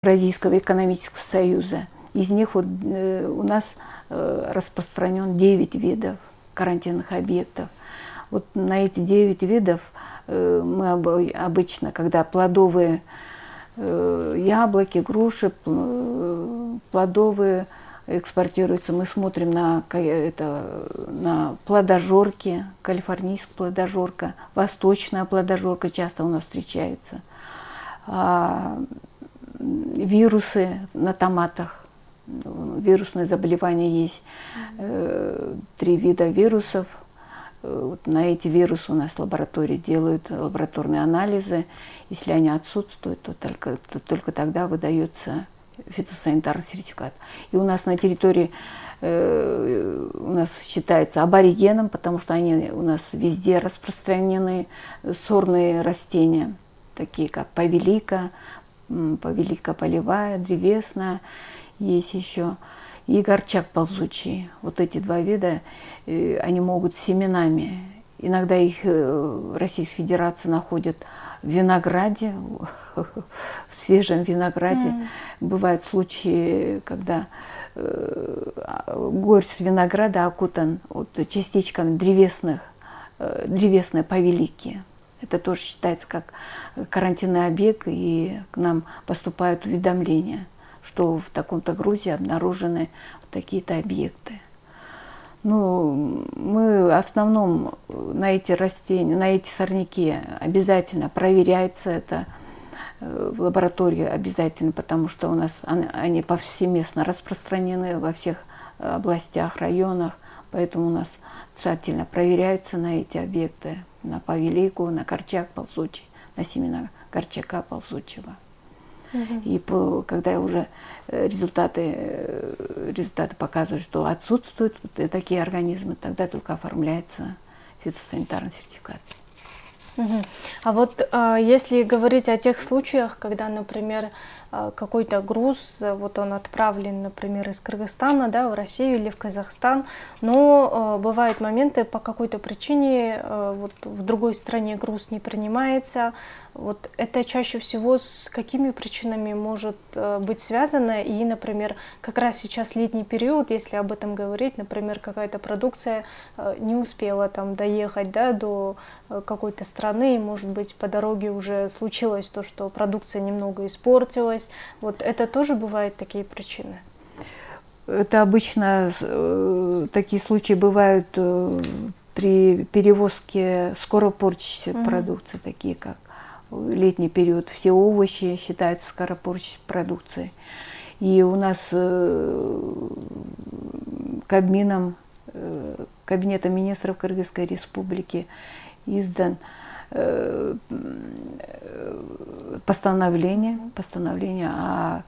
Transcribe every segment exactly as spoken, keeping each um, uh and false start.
Евразийского экономического союза. Из них вот, э, у нас э, распространен девять видов карантинных объектов. Вот на эти девять видов э, мы об, обычно, когда плодовые э, яблоки, груши, плодовые экспортируются, мы смотрим на, это, на плодожорки, калифорнийская плодожорка, восточная плодожорка часто у нас встречается. А, вирусы на томатах, вирусные заболевания есть, э, три вида вирусов. Вот на эти вирусы у нас в лаборатории делают лабораторные анализы. Если они отсутствуют, то только, то только тогда выдается фитосанитарный сертификат. И у нас на территории э, у нас считается аборигеном, потому что они у нас везде распространены, сорные растения, такие как повелика, повелика полевая, древесная, есть еще, и горчак ползучий. Вот эти два вида, э, они могут семенами. Иногда их в Российской Федерации находят в винограде, в свежем винограде. Mm. Бывают случаи, когда э, горсть винограда окутан вот, частичками древесных, э, древесной повелики. Это тоже считается как карантинный объект, и к нам поступают уведомления, что в таком-то грузе обнаружены вот такие-то объекты. Ну, мы в основном на эти растения, на эти сорняки обязательно проверяется это в лаборатории обязательно, потому что у нас они повсеместно распространены во всех областях, районах, поэтому у нас тщательно проверяются на эти объекты, на повелику, на горчак ползучий, на семена горчака ползучего. Угу. И по, когда уже результаты, результаты показывают, что отсутствуют вот такие организмы, тогда только оформляется фитосанитарный сертификат. Угу. А вот а, если говорить о тех случаях, когда, например, какой-то груз, вот он отправлен, например, из Кыргызстана, да, в Россию или в Казахстан, но э, бывают моменты, по какой-то причине э, вот в другой стране груз не принимается. Вот это чаще всего с какими причинами может э, быть связано? И, например, как раз сейчас летний период, если об этом говорить, например, какая-то продукция э, не успела там доехать, да, до э, какой-то страны, и, может быть, по дороге уже случилось то, что продукция немного испортилась. Вот это тоже бывают такие причины? Это обычно э, такие случаи бывают э, при перевозке скоропортящейся mm-hmm. продукции, такие как летний период. Все овощи считаются скоропортящейся продукцией. И у нас э, Кабмином, э, Кабинетом министров Кыргызской республики издан постановление, постановление о,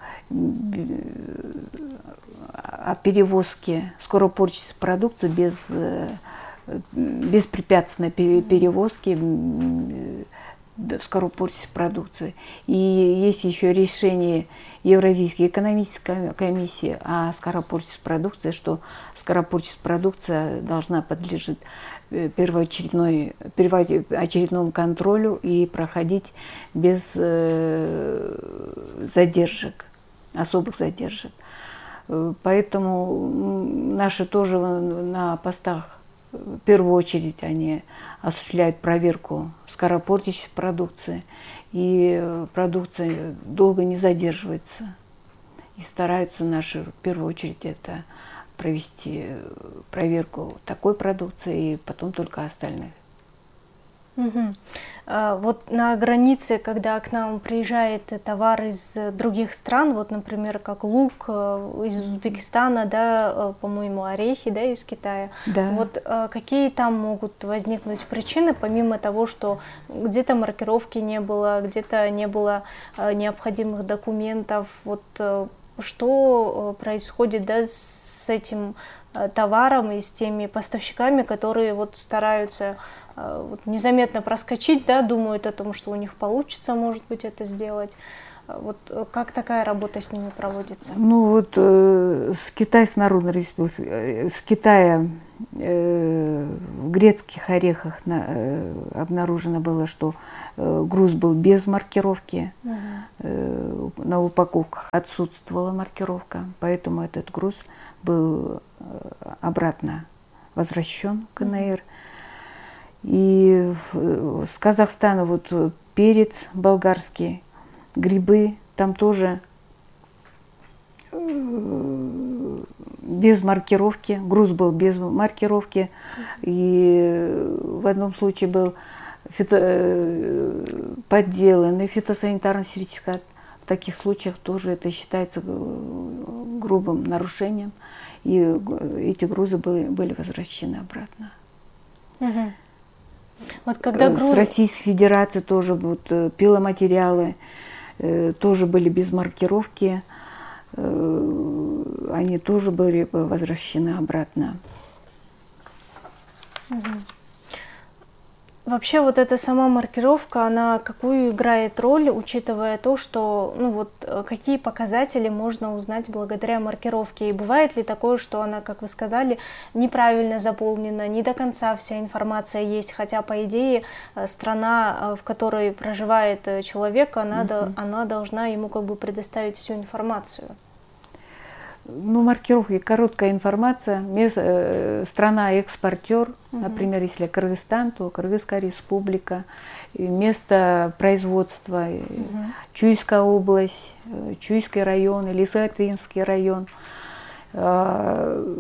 о перевозке скоропортящейся продукции без беспрепятственной перевозки скоропортящейся продукции. И есть еще решение Евразийской экономической комиссии о скоропортящейся продукции, что скоропортящаяся продукция должна подлежать первоочередной, первоочередному контролю и проходить без э, задержек, особых задержек. Поэтому наши тоже на постах в первую очередь они осуществляют проверку скоропортящей продукции, и продукция долго не задерживается. И стараются наши в первую очередь это провести проверку такой продукции и потом только остальных. Угу. А, вот на границе, когда к нам приезжает товар из других стран, вот, например, как лук из Узбекистана, да, по-моему, орехи, да, из Китая. Да. Вот а, какие там могут возникнуть причины, помимо того, что где-то маркировки не было, где-то не было а, необходимых документов, вот а, что происходит, да, с этим товаром и с теми поставщиками, которые вот стараются вот незаметно проскочить, да, думают о том, что у них получится, может быть, это сделать. Вот как такая работа с ними проводится? Ну вот э, с Китайской Народной Республики, с Китая э, в грецких орехах на, э, обнаружено было, что э, груз был без маркировки. Угу. Э, на упаковках отсутствовала маркировка, поэтому этот груз был э, обратно возвращен к ка эн эр. И э, с Казахстана вот перец болгарский, грибы, там тоже без маркировки, груз был без маркировки, и в одном случае был фито, подделанный фитосанитарный сертификат. В таких случаях тоже это считается грубым нарушением, и эти грузы были, были возвращены обратно. Угу. Вот когда груз... С Российской Федерации тоже вот, пиломатериалы э, тоже были без маркировки. Они тоже были возвращены обратно. Угу. Вообще вот эта сама маркировка, она какую играет роль, учитывая то, что, ну вот, какие показатели можно узнать благодаря маркировке? И бывает ли такое, что она, как вы сказали, неправильно заполнена, не до конца вся информация есть, хотя, по идее, страна, в которой проживает человек, она, угу. до, она должна ему как бы предоставить всю информацию? Ну, маркировка, короткая информация. Мест, э, страна-экспортер, угу. например, если Кыргызстан, то Кыргызская республика, и место производства, угу. Чуйская область, Чуйский район или Саятынский район. Э,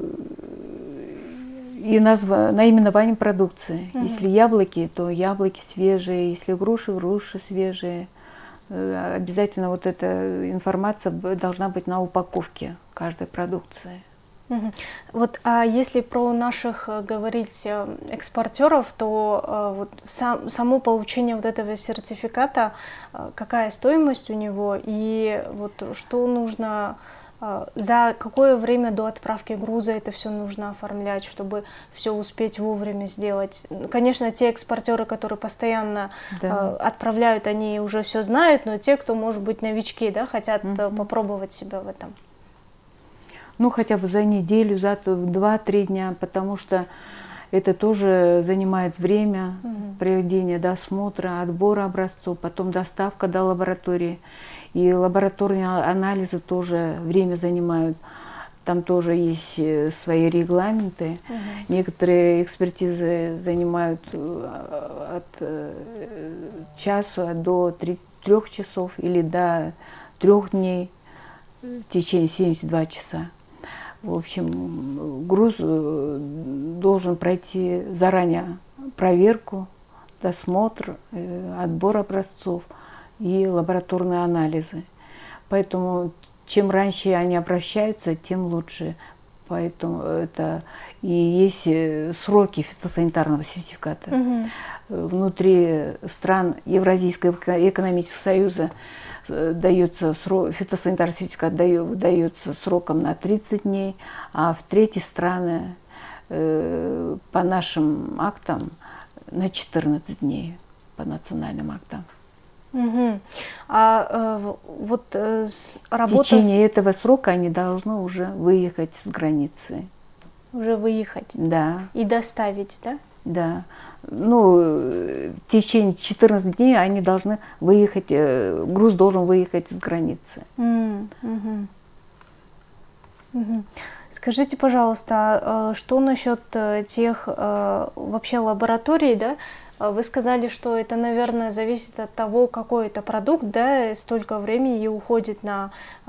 и назва, наименование продукции. Угу. Если яблоки, то яблоки свежие, если груши, груши свежие. Обязательно вот эта информация должна быть на упаковке каждой продукции. Угу. Вот, а если про наших говорить экспортеров, то вот сам, само получение вот этого сертификата, какая стоимость у него и вот что нужно, за какое время до отправки груза это все нужно оформлять, чтобы все успеть вовремя сделать? Конечно, те экспортеры, которые постоянно да. отправляют, они уже все знают, но те, кто, может быть, новички, да, хотят угу. попробовать себя в этом. Ну, хотя бы за неделю, за два-три дня, потому что это тоже занимает время, угу. проведение досмотра, отбора образцов, потом доставка до лаборатории. И лабораторные анализы тоже время занимают. Там тоже есть свои регламенты. Угу. Некоторые экспертизы занимают от часа до трех часов или до трех дней, в течение семидесяти двух часа. В общем, груз должен пройти заранее проверку, досмотр, отбор образцов и лабораторные анализы. Поэтому чем раньше они обращаются, тем лучше. Поэтому это и есть сроки фитосанитарного сертификата. Угу. Внутри стран Евразийского экономического союза дается срок, фитосанитарный сертификат дается сроком на тридцать дней, а в третьи страны э, по нашим актам на четырнадцать дней, по национальным актам. Угу. А э, вот э, работа... В течение этого срока они должны уже выехать с границы. Уже выехать? Да. И доставить, да? Да. Ну, в течение четырнадцати дней они должны выехать, э, груз должен выехать с границы. Mm, угу. Угу. Скажите, пожалуйста, что насчет тех вообще лабораторий, да? Вы сказали, что это, наверное, зависит от того, какой это продукт, да, столько времени уходит на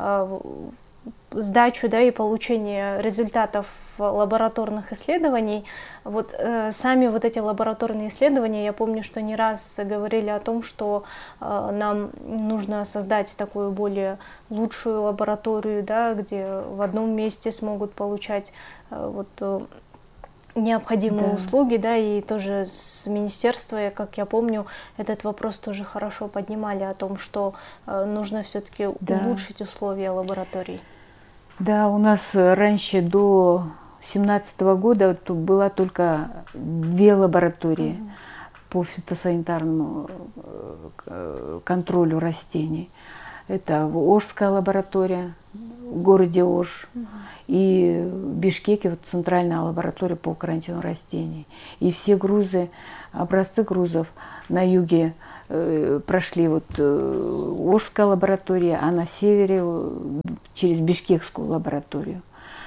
сдачу, да, и получение результатов лабораторных исследований. Вот э, сами вот эти лабораторные исследования, я помню, что не раз говорили о том, что э, нам нужно создать такую более лучшую лабораторию, да, где в одном месте смогут получать э, вот, э, необходимые да. услуги, да, и тоже с министерства, как я помню, этот вопрос тоже хорошо поднимали о том, что э, нужно все-таки да. улучшить условия лабораторий. Да, у нас раньше до две тысячи семнадцатого года была только две лаборатории угу. по фитосанитарному контролю растений. Это Ожская лаборатория в городе Ож угу. и в Бишкеке вот, центральная лаборатория по карантину растений. И все грузы, образцы грузов на юге э, прошли вот, э, Ошская лаборатория, а на севере э, через Бишкекскую лабораторию.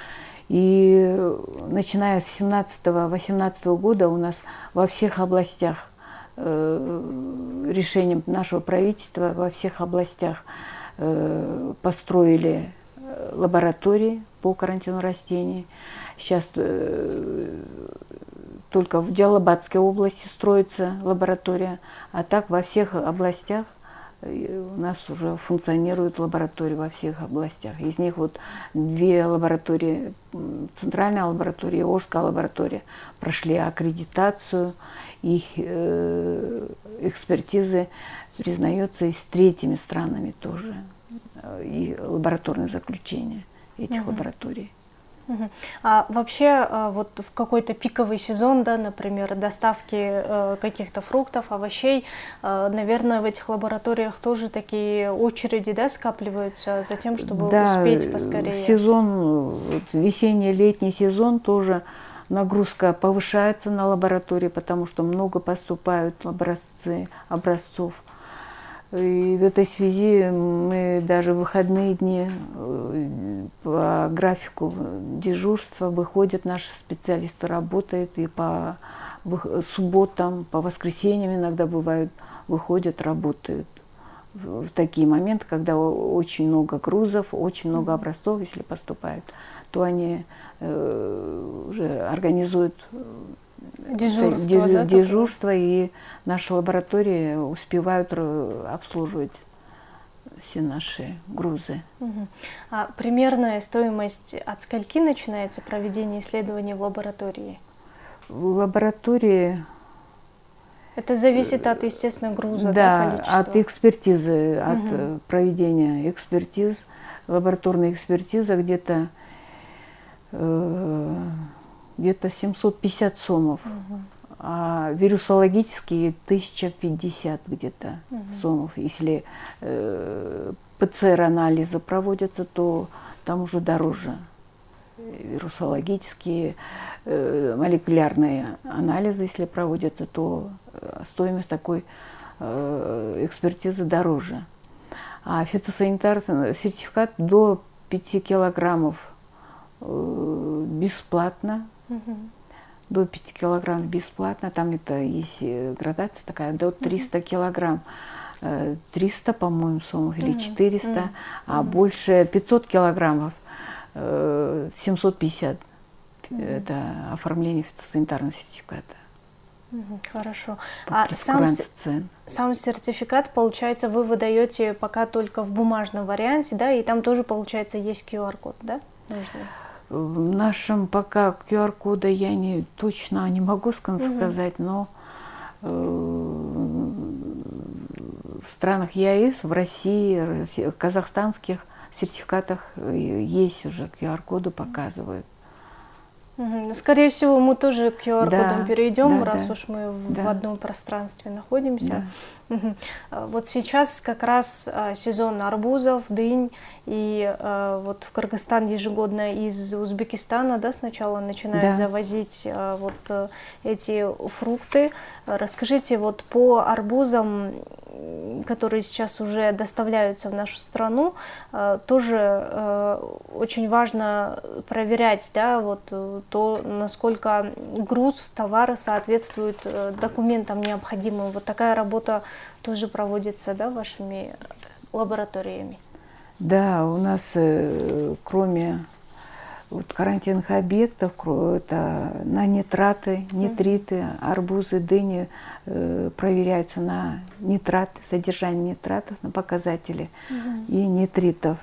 И начиная с семнадцатого-восемнадцатого года у нас во всех областях э, решением нашего правительства во всех областях э, построили лаборатории по карантину растений. Сейчас э, только в Джалабадской области строится лаборатория, а так во всех областях у нас уже функционирует лаборатория во всех областях. Из них вот две лаборатории, центральная лаборатория и Ошская лаборатория, прошли аккредитацию, их э, экспертизы признаются и с третьими странами тоже, и лабораторное заключение этих угу. лабораторий. Угу. А вообще вот в какой-то пиковый сезон, да, например, доставки э, каких-то фруктов, овощей, э, наверное, в этих лабораториях тоже такие очереди, да, скапливаются за тем, чтобы да, успеть поскорее? Сезон, вот, весенний-летний сезон тоже нагрузка повышается на лаборатории, потому что много поступают образцы, образцов. И в этой связи мы даже в выходные дни по графику дежурства выходят наши специалисты, работают, и по субботам, по воскресеньям иногда бывают, выходят, работают. В такие моменты, когда очень много грузов, очень много образцов, если поступают, то они уже организуют дежурство, Деж, да, дежурство и наши лаборатории успевают обслуживать все наши грузы. Угу. А примерная стоимость от скольки начинается проведение исследований в лаборатории? В лаборатории... Это зависит от, естественно, груза, да, да, количества? от экспертизы, от угу. проведения экспертиз. Лабораторная экспертиза где-то... Э, где-то семьсот пятьдесят сомов, угу. а вирусологические тысяча пятьдесят где-то угу. сомов. Если э, ПЦР-анализы проводятся, то там уже дороже. Вирусологические, э, молекулярные анализы, если проводятся, то стоимость такой э, экспертизы дороже. А фитосанитарный сертификат до пяти килограммов э, бесплатно. Угу. До пяти килограмм бесплатно, там это есть градация такая, до триста килограмм, триста, по-моему, сомов или четыреста, mm-hmm. а mm-hmm. больше пятьсот килограммов, семьсот пятьдесят, mm-hmm. это оформление фитосанитарного сертификата. Mm-hmm. Хорошо. По а сам, цен. сам сертификат, получается, вы выдаете пока только в бумажном варианте, да, и там тоже, получается, есть ку ар код, да, нужный? В нашем пока ку ар кода я не, точно не могу сказать, угу. но э, в странах ЕАЭС, в России, в казахстанских сертификатах есть уже ку ар коды, показывают. Угу. Скорее всего, мы тоже к ку ар кодам да, перейдем, да, раз да, уж мы да. в одном пространстве находимся. Да. Угу. Вот сейчас как раз сезон арбузов, дынь, и э, вот в Кыргызстан ежегодно из Узбекистана, да, сначала начинают да. завозить э, вот эти фрукты. Расскажите, вот по арбузам, которые сейчас уже доставляются в нашу страну, э, тоже э, очень важно проверять, да, вот то, насколько груз товара соответствует э, документам необходимым. Вот такая работа тоже проводится, да, вашими лабораториями? Да, у нас э, кроме вот, карантинных объектов, это на нитраты, нитриты, mm-hmm. арбузы, дыни э, проверяются на нитраты, содержание нитратов, на показатели mm-hmm. и нитритов.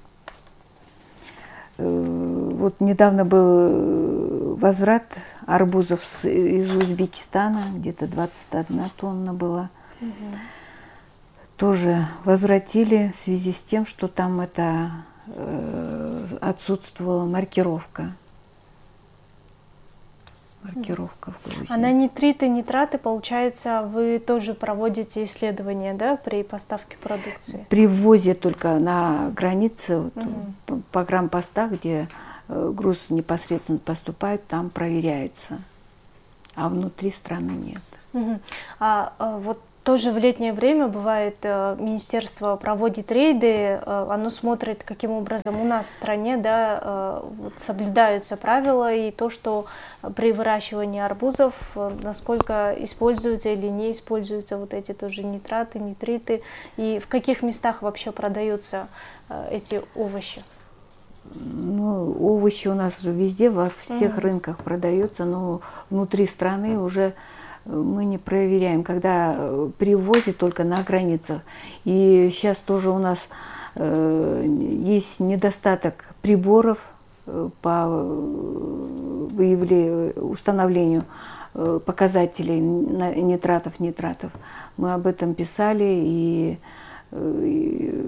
Э, вот недавно был возврат арбузов с, из Узбекистана, где-то двадцать одна тонна была. Mm-hmm. Тоже возвратили в связи с тем, что там это э, отсутствовала маркировка. Маркировка в Грузии. А на нитриты, нитраты, получается, вы тоже проводите исследования, да, при поставке продукции? При ввозе только на границе, вот, угу. по грампостах, где груз непосредственно поступает, там проверяется, а внутри страны нет. Угу. А, а вот тоже в летнее время бывает, министерство проводит рейды, оно смотрит, каким образом у нас в стране, да, вот соблюдаются правила и то, что при выращивании арбузов, насколько используются или не используются вот эти тоже нитраты, нитриты, и в каких местах вообще продаются эти овощи. Ну, овощи у нас везде, во всех mm-hmm. рынках продаются, но внутри страны уже мы не проверяем, когда привозят только на границах. И сейчас тоже у нас э, есть недостаток приборов по выявлению, установлению э, показателей нитратов, нитратов. Мы об этом писали, и, и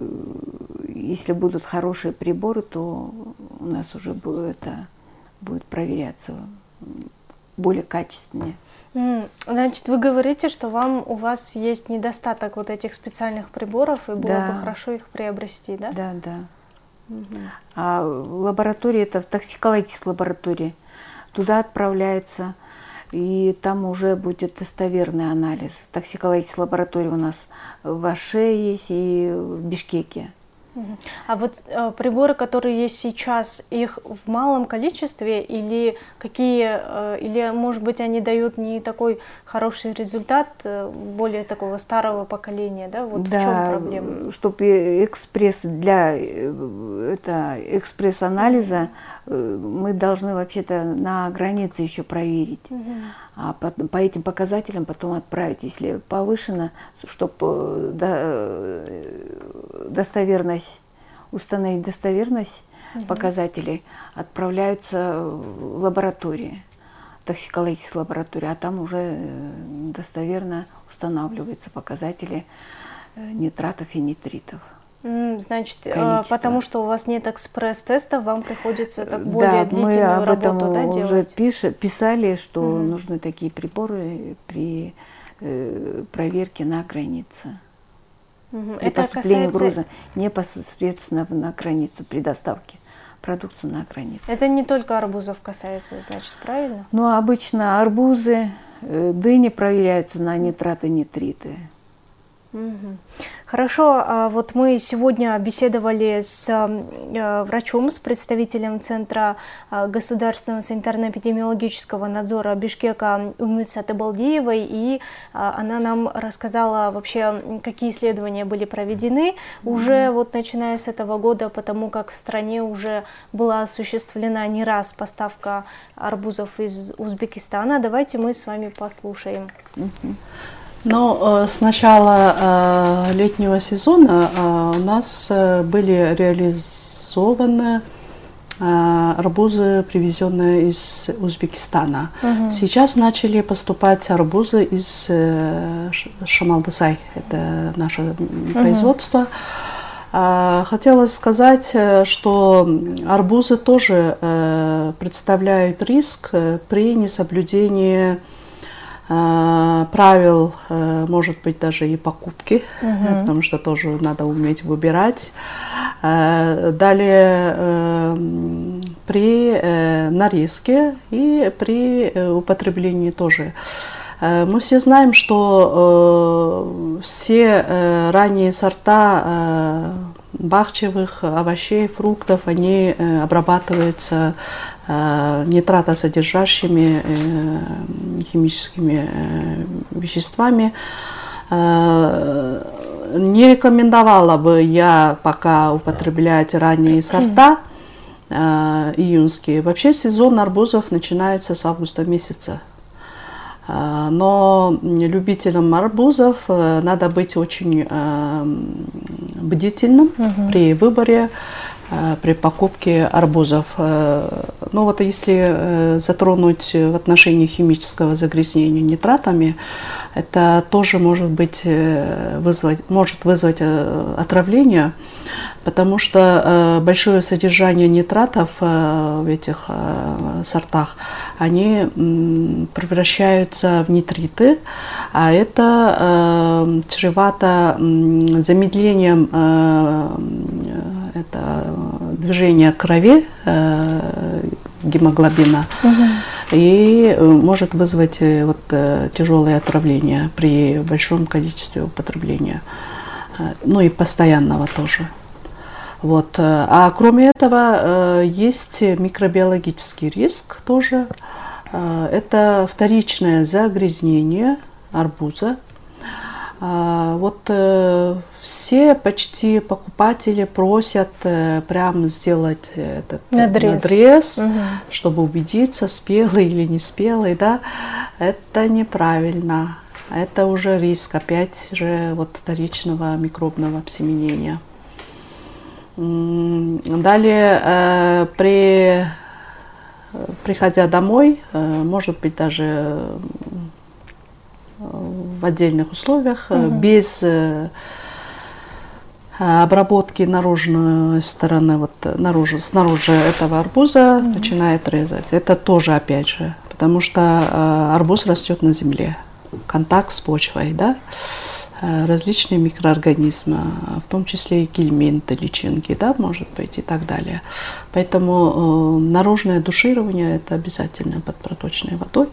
если будут хорошие приборы, то у нас уже будет, это будет проверяться более качественнее. Значит, вы говорите, что вам, у вас есть недостаток вот этих специальных приборов, и было да. бы хорошо их приобрести, да? Да, да. Угу. А лаборатория, это в токсикологической лаборатории, туда отправляются, и там уже будет достоверный анализ. Токсикологическая лаборатория у нас в Аше есть и в Бишкеке. А вот э, приборы, которые есть сейчас, их в малом количестве или какие, э, или может быть они дают не такой хороший результат, э, более такого старого поколения, да? Вот да, в чем проблема? Чтобы экспресс для это экспресс-анализа mm-hmm. мы должны вообще-то на границе еще проверить, mm-hmm. а по, по этим показателям потом отправить, если повышено, чтобы до, достоверность, установить достоверность угу. показателей, отправляются в лаборатории, токсикологическую лабораторию, а там уже достоверно устанавливаются показатели нитратов и нитритов. Значит, количество. Потому что у вас нет экспресс-тестов, вам приходится так более да, длительную мы об работу, этом да, уже делать? Пиш, писали, что угу. нужны такие приборы при э, проверке на границе. Угу. При Это поступлении касается... груза непосредственно на границе, при доставке продукции на границе. Это не только арбузов касается, значит, правильно? Ну, обычно арбузы, э, дыни проверяются на нитраты, нитриты. Угу. Хорошо, а вот мы сегодня беседовали с э, врачом, с представителем Центра э, государственного санитарно-эпидемиологического надзора Бишкека Умют Сатыбалдиевой, и э, она нам рассказала вообще, какие исследования были проведены mm-hmm. уже вот начиная с этого года, потому как в стране уже была осуществлена не раз поставка арбузов из Узбекистана. Давайте мы с вами послушаем. Mm-hmm. Но с начала э, летнего сезона э, у нас э, были реализованы э, арбузы, привезенные из Узбекистана. Угу. Сейчас начали поступать арбузы из э, Шамалдасай, это наше угу. производство. Э, хотелось сказать, что арбузы тоже э, представляют риск при несоблюдении правил, может быть, даже и покупки, uh-huh. потому что тоже надо уметь выбирать. Далее при нарезке и при употреблении тоже. Мы все знаем, что все ранние сорта бахчевых овощей, фруктов, они обрабатываются нитратосодержащими химическими веществами. Не рекомендовала бы я пока употреблять ранние сорта июньские. Вообще сезон арбузов начинается с августа месяца. Но любителям арбузов надо быть очень бдительным угу. при выборе, при покупке арбузов. Ну вот если затронуть в отношении химического загрязнения нитратами, это тоже может быть вызвать, может вызвать отравление, потому что большое содержание нитратов в этих сортах, они превращаются в нитриты, а это чревато замедлением это движение крови, гемоглобина. Угу. И может вызвать вот, тяжелые отравления при большом количестве употребления. Ну и постоянного тоже. Вот. А кроме этого есть микробиологический риск тоже. Это вторичное загрязнение арбуза. Вот все почти покупатели просят прямо сделать этот надрез, надрез угу. чтобы убедиться, спелый или не спелый. Да? Это неправильно. Это уже риск опять же вот вторичного микробного обсеменения. Далее, при, приходя домой, может быть даже в отдельных условиях, угу. без обработки наружной стороны, вот наружу, снаружи этого арбуза угу. начинает резать. Это тоже опять же, потому что арбуз растет на земле, контакт с почвой, да, различные микроорганизмы, в том числе и гельминты, личинки, да, может быть, и так далее. Поэтому наружное душирование это обязательно под проточной водой.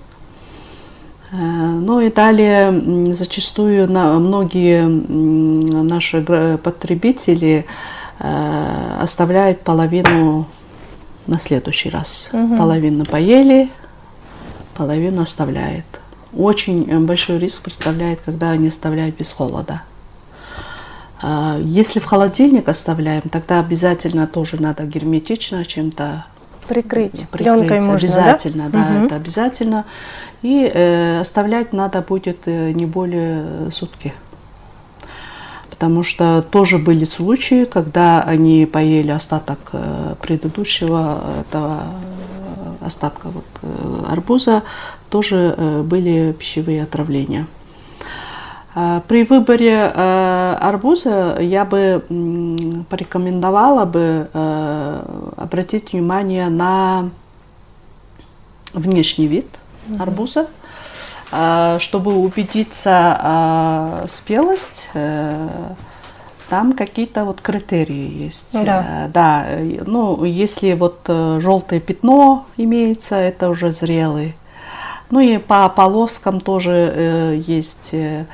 Ну и далее зачастую на, многие наши потребители э, оставляют половину на следующий раз. Угу. Половину поели, половину оставляет. Очень большой риск представляет, когда они оставляют без холода. Если в холодильник оставляем, тогда обязательно тоже надо герметично чем-то прикрыть. Пленкой можно, обязательно, да, да угу. это обязательно. И э, оставлять надо будет э, не более сутки. Потому что тоже были случаи, когда они поели остаток э, предыдущего этого э, остатка вот, э, арбуза, тоже э, были пищевые отравления. Э, при выборе э, арбуза я бы э, порекомендовала бы э, обратить внимание на внешний вид арбуза, чтобы убедиться спелость, там какие-то вот критерии есть. Да. Да, ну если вот желтое пятно имеется, это уже зрелый. Ну и по полоскам тоже есть,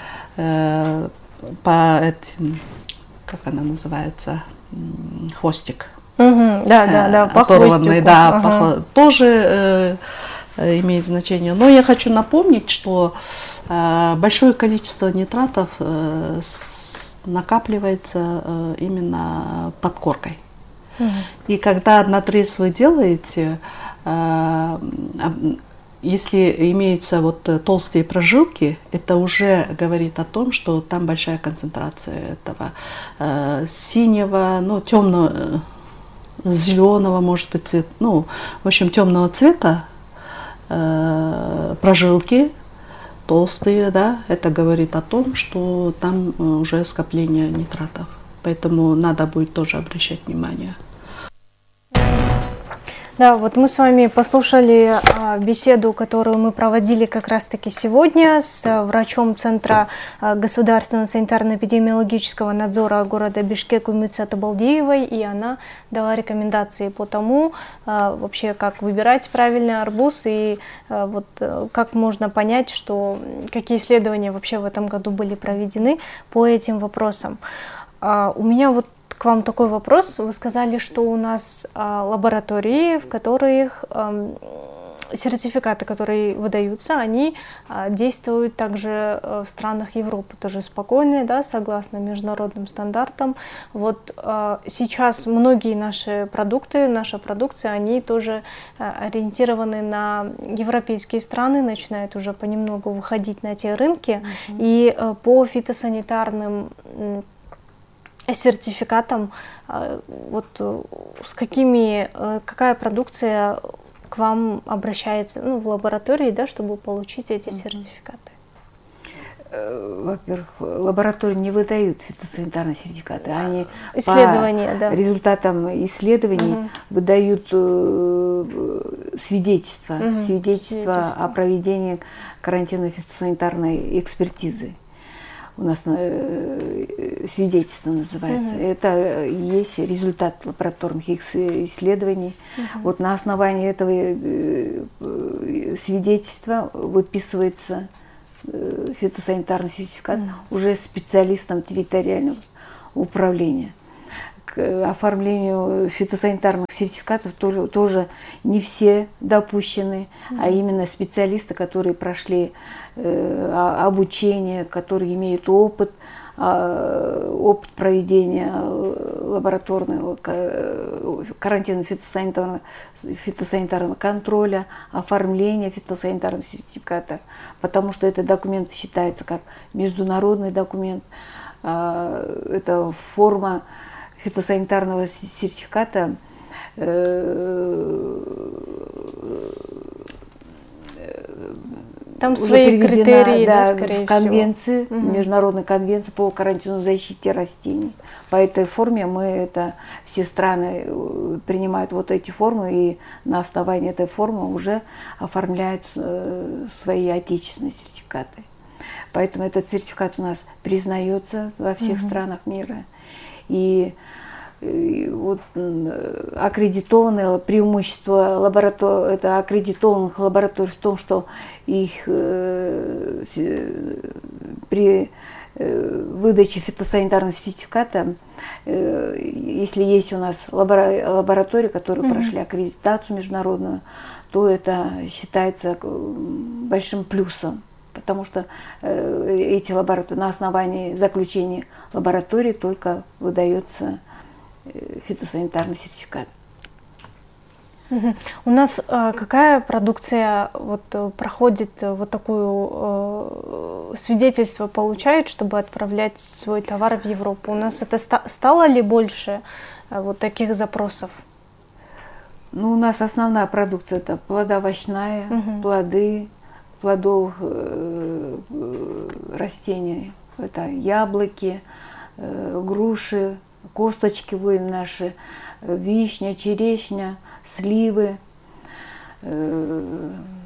по этим, как она называется, хвостик. Угу, да, да, да, по оторванный, да, ага. по, тоже э, имеет значение. Но я хочу напомнить, что э, большое количество нитратов э, с, накапливается э, именно под коркой. Угу. И когда надрез вы делаете, э, если имеются вот толстые прожилки, это уже говорит о том, что там большая концентрация этого э, синего, ну, темного, зеленого, может быть, цвет, ну, в общем, темного цвета э, прожилки толстые, да, это говорит о том, что там уже скопление нитратов. Поэтому надо будет тоже обращать внимание. Да, вот мы с вами послушали а, беседу, которую мы проводили как раз-таки сегодня с а, врачом Центра а, государственного санитарно-эпидемиологического надзора города Бишкек Умица Табалдиевой, и она дала рекомендации по тому, а, вообще, как выбирать правильный арбуз и а, вот, а, как можно понять, что, какие исследования вообще в этом году были проведены по этим вопросам. А, у меня вот к вам такой вопрос. Вы сказали, что у нас а, лаборатории, в которых а, сертификаты, которые выдаются, они а, действуют также а, в странах Европы, тоже спокойные, да, согласно международным стандартам. Вот а, сейчас многие наши продукты, наша продукция, они тоже а, ориентированы на европейские страны, начинают уже понемногу выходить на те рынки, mm-hmm. и а, по фитосанитарным сертификатом, вот с какими, какая продукция к вам обращается, ну, в лаборатории, да, чтобы получить эти uh-huh. сертификаты? Во-первых, лаборатории не выдают фитосанитарные сертификаты, они исследования, по да. результатам исследований uh-huh. выдают э, свидетельства, uh-huh. свидетельства, свидетельства о проведении карантинно-фитосанитарной экспертизы. У нас э, свидетельство называется. Mm-hmm. Это есть результат лабораторных исследований. Mm-hmm. Вот на основании этого свидетельства выписывается фитосанитарный сертификат mm-hmm. уже специалистам территориального управления. К оформлению фитосанитарных сертификатов тоже, тоже не все допущены, mm-hmm. а именно специалисты, которые прошли э, обучение, которые имеют опыт, э, опыт проведения лабораторного карантинного фитосанитарного, фитосанитарного контроля, оформления фитосанитарного сертификата, потому что этот документ считается как международный документ, э, это форма фитосанитарного сертификата там уже свои приведена, критерии, да, да, скорее в конвенции, всего. международной конвенции по карантинной защите растений. По этой форме мы это, все страны принимают вот эти формы, и на основании этой формы уже оформляют свои отечественные сертификаты. Поэтому этот сертификат у нас признается во всех mm-hmm. странах мира. И, и вот аккредитованное преимущество лабораторий, это аккредитованных лабораторий в том, что их э, при э, выдаче фитосанитарного сертификата, э, если есть у нас лабора, лаборатории, которые mm-hmm. прошли аккредитацию международную, то это считается большим плюсом. Потому что э, эти лаборатории, на основании заключения лаборатории только выдается э, фитосанитарный сертификат. Угу. У нас э, какая продукция вот, проходит вот такую э, свидетельство получает, чтобы отправлять свой товар в Европу? У нас это ста- стало ли больше э, вот таких запросов? Ну, у нас основная продукция это плодоовощная, угу. плоды, плодовых э, растений. Это яблоки, э, груши, косточковые наши, вишня, черешня, сливы. Э,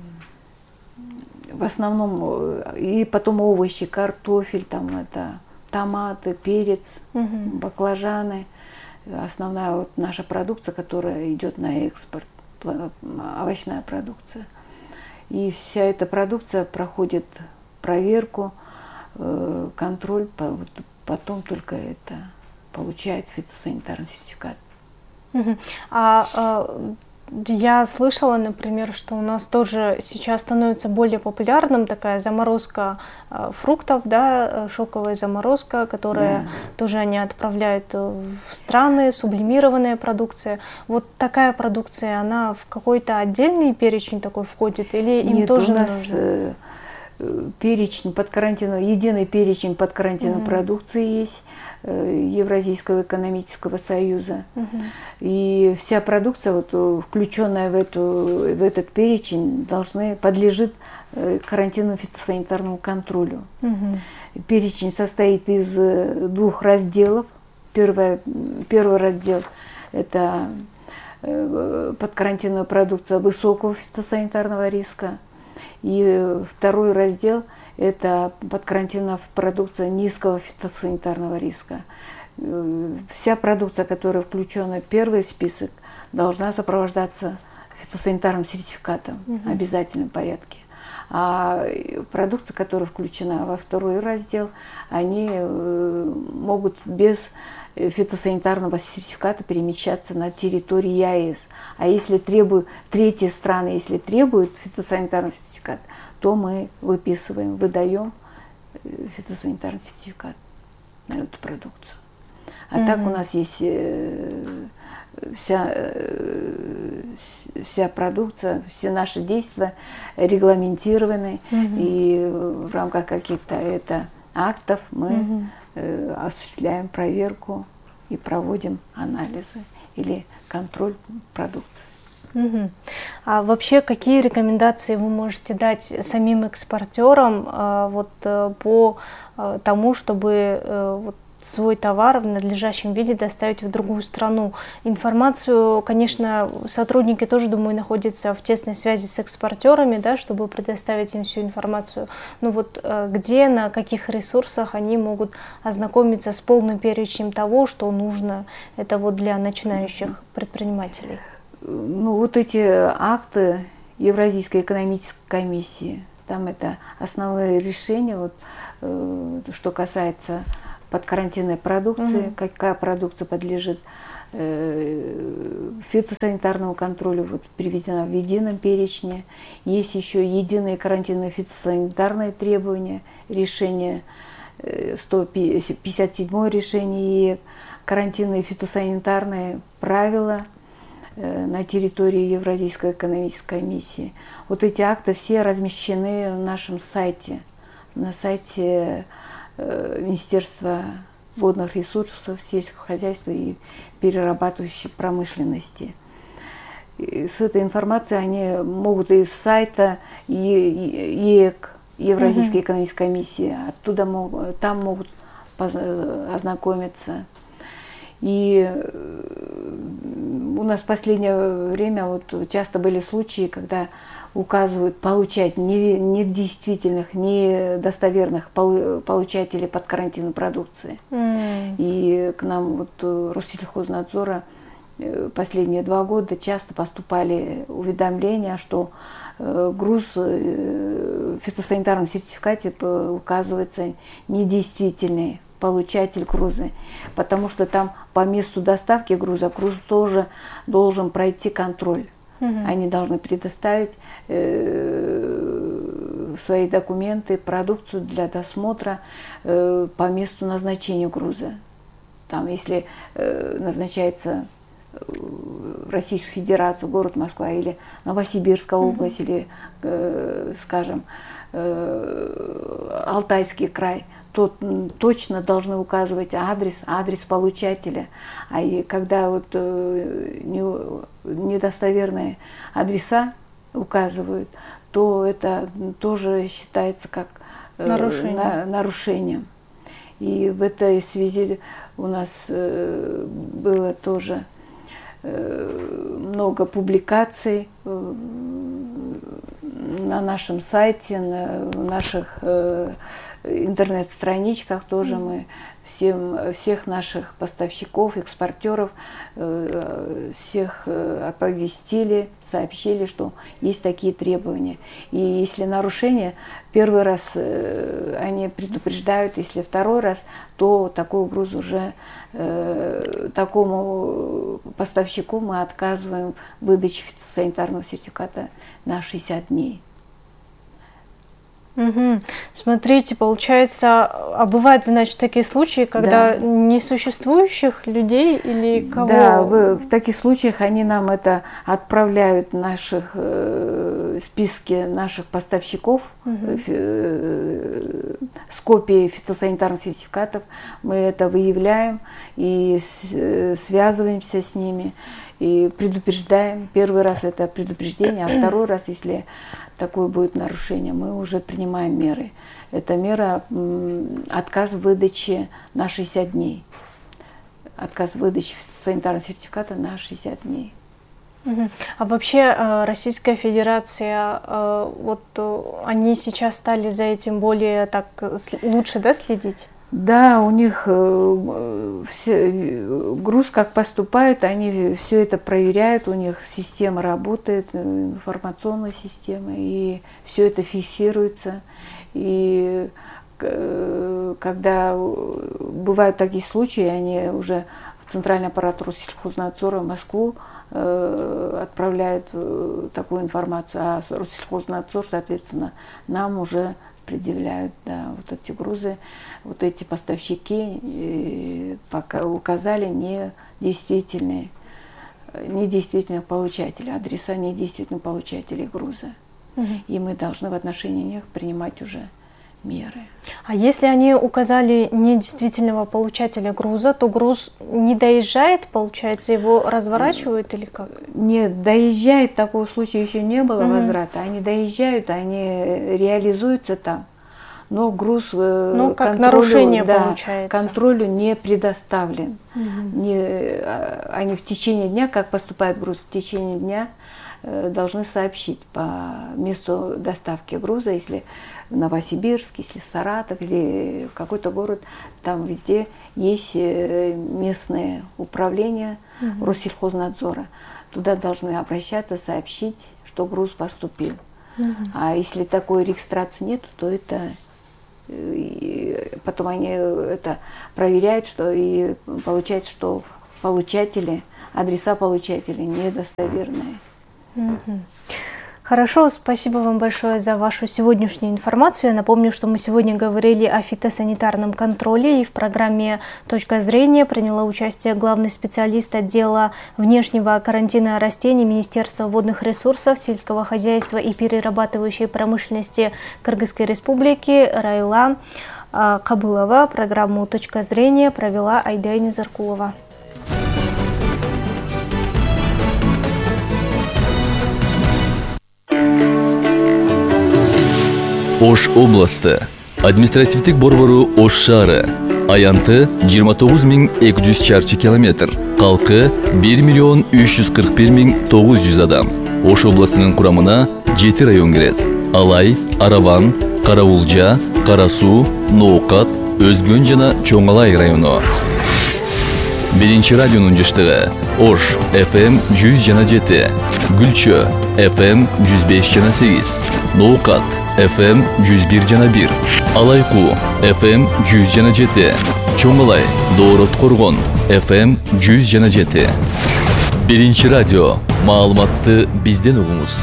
в основном и потом овощи, картофель, там это томаты, перец, угу. баклажаны. Основная вот наша продукция, которая идет на экспорт, овощная продукция. И вся эта продукция проходит проверку, э, контроль, потом только это получает фитосанитарный сертификат. Uh-huh. А э, я слышала, например, что у нас тоже сейчас становится более популярным такая заморозка э, фруктов, да, шоковая заморозка, которая yeah. тоже они отправляют в страны, сублимированная продукция. Вот такая продукция, она в какой-то отдельный перечень такой входит или им Нет, тоже у нас нужно? Э, перечень под карантином, единый перечень под карантинной mm-hmm. продукции есть э, Евразийского экономического союза. Mm-hmm. И вся продукция, вот, включенная в, эту, в этот перечень, должны, подлежит э, карантинному фитосанитарному контролю. Mm-hmm. Перечень состоит из двух разделов. Первый, первый раздел – это э, подкарантинная продукция высокого фитосанитарного риска. И второй раздел – это подкарантинная продукция низкого фитосанитарного риска. Вся продукция, которая включена в первый список, должна сопровождаться фитосанитарным сертификатом в угу. обязательном порядке. А продукция, которая включена во второй раздел, они могут без фитосанитарного сертификата перемещаться на территории ЕАЭС. А если требуют, третьи страны, если требуют фитосанитарный сертификат, то мы выписываем, выдаем фитосанитарный сертификат на эту продукцию. А mm-hmm. так у нас есть вся, вся продукция, все наши действия регламентированы, mm-hmm. и в рамках каких-то это актов мы mm-hmm. осуществляем проверку и проводим анализы или контроль продукции. Угу. А вообще, какие рекомендации вы можете дать самим экспортерам а, вот, по а, тому, чтобы а, вот, свой товар в надлежащем виде доставить в другую страну. Информацию, конечно, сотрудники тоже, думаю, находятся в тесной связи с экспортерами, да, чтобы предоставить им всю информацию. Но вот где, на каких ресурсах они могут ознакомиться с полным перечнем того, что нужно, это вот для начинающих предпринимателей? Ну, вот эти акты Евразийской экономической комиссии, там это основные решения, вот, э, что касается подкарантинной продукции, угу. какая продукция подлежит э, фитосанитарному контролю, вот, приведена в едином перечне. Есть еще единые карантинные фитосанитарные требования, решение э, сто пятьдесят седьмое решение и карантинные фитосанитарные правила на территории Евразийской экономической комиссии. Вот эти акты все размещены на нашем сайте, на сайте э, Министерства водных ресурсов, сельского хозяйства и перерабатывающей промышленности. И с этой информацией они могут из сайта ЕЭК, Евразийской экономической комиссии, оттуда могут, там могут ознакомиться. И у нас в последнее время вот часто были случаи, когда указывают получать недействительных, недостоверных получателей под карантинной продукции. Mm. И к нам вот Россельхознадзора последние два года часто поступали уведомления, что груз в фитосанитарном сертификате указывается недействительный получатель груза, потому что там по месту доставки груза груз тоже должен пройти контроль. Угу. Они должны предоставить э, свои документы, продукцию для досмотра э, по месту назначения груза. Там, если э, назначается в Российскую Федерацию, город Москва или Новосибирская угу. область, или, э, скажем, э, Алтайский край, то точно должны указывать адрес, адрес получателя. А и когда вот э, не, недостоверные адреса указывают, то это тоже считается как э, Нарушение. на, нарушением. И в этой связи у нас э, было тоже э, много публикаций э, на нашем сайте, на наших э, интернет-страничках тоже mm. мы всем, всех наших поставщиков, экспортеров, э, всех э, оповестили, сообщили, что есть такие требования. И если нарушение, первый раз э, они предупреждают, если второй раз, то такой груз уже э, такому поставщику мы отказываем в выдаче фитосанитарного сертификата на шестьдесят дней. Угу. Смотрите, получается, а бывают, значит, такие случаи, когда да. несуществующих людей или кого? Да, в, в таких случаях они нам это отправляют в наших э, списки наших поставщиков угу. э, с копией фитосанитарных сертификатов. Мы это выявляем и с, э, связываемся с ними и предупреждаем. Первый раз это предупреждение, а второй раз, если такое будет нарушение, мы уже принимаем меры. Это мера м, отказ в выдаче на шестьдесят дней. Отказ в выдаче санитарного сертификата на шестьдесят дней. Угу. А вообще Российская Федерация, вот они сейчас стали за этим более так лучше, да, следить? Да, у них э, все, груз как поступает, они все это проверяют, у них система работает, информационная система, и все это фиксируется. И э, когда бывают такие случаи, они уже в центральный аппарат Россельхознадзора в Москву э, отправляют э, такую информацию, а Россельхознадзор, соответственно, нам уже предъявляют, да, вот эти грузы, вот эти поставщики э, пока указали недействительные, недействительных получателей, адреса недействительных получателей груза. Угу. И мы должны в отношении них принимать уже меры. А если они указали недействительного получателя груза, то груз не доезжает, получается, его разворачивают или как? Нет, доезжает, такого случая еще не было, угу. возврата. Они доезжают, они реализуются там. но груз ну, как нарушение, да, получается. контролю не предоставлен. Угу. Не, они в течение дня, как поступает груз, в течение дня должны сообщить по месту доставки груза, если в Новосибирск, если в Саратов или какой-то город, там везде есть местные управления угу. Россельхознадзора. Туда должны обращаться, сообщить, что груз поступил. Угу. А если такой регистрации нет, то это и потом они это проверяют, что и получается, что получатели, адреса получателей недостоверные. Угу. Хорошо, спасибо вам большое за вашу сегодняшнюю информацию. Я напомню, что мы сегодня говорили о фитосанитарном контроле, и в программе «Точка зрения» приняла участие главный специалист отдела внешнего карантина растений Министерства водных ресурсов, сельского хозяйства и перерабатывающей промышленности Кыргызской Республики Райла Кабылова. Программу «Точка зрения» провела Айдайна Заркулова. Ош областы, административдик борбору Ош шаары, аянты жыйырма тогуз миң эки жүз чарчы километр, калкы бир миллион үч жүз кырк бир миң тогуз жүз адам. Ош областынын курамына жети район кирет: Алай, Араван, Караулжа, Карасуу, Ноокат, Өзгөн жана Чоң Алай району. Биринчи радионун жыштыгы Ош эф эм жүз жана жети, Гүлчө эф эм жүз беш жана сегиз, Ноокат эф эм жүз бир жана бир, Алайку эф эм жүз жана жети, Чоң Алай, Доорот Коргон эф эм жүз жана жети. Биринчи радио, маалыматты бизден угуңуз.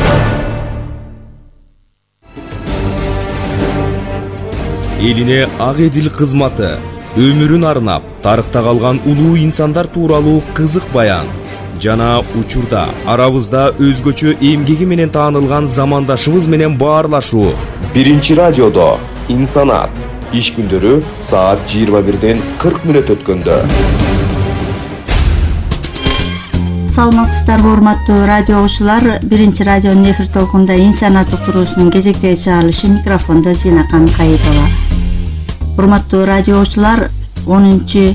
Элине ак эдил кызматы, өмүрүн арнап, тарыхта калган улуу инсандар тууралуу кызык баян жана учурда арабызда өзгөчө эмгеги менен таанылган замандашыбыз менен баарлашуу. Биринчи радиодо инсанат иш күндөрү саат жыйырма бирден кырк мүнөт өткөндө. Саламатсыздарбы урматтуу радио угуучулар, биринчи радионун эфир толкунда инсанат уктуруусунун кезектеги чыгарылышы, микрофондо Зинакан Кайыпова. Урматтуу радио угуучулар, онунчу